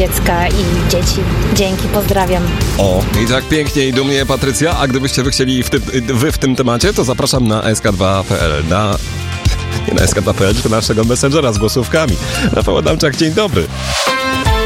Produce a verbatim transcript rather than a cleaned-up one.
dziecka i dzieci. Dzięki, pozdrawiam. O, i tak pięknie i dumnie, Patrycja. A gdybyście wy chcieli w ty, wy w tym temacie, to zapraszam na S K dwa kropka P L. Na, nie na S K dwa kropka P L, tylko naszego messengera z głosówkami. Rafał Adamczak, dzień dobry.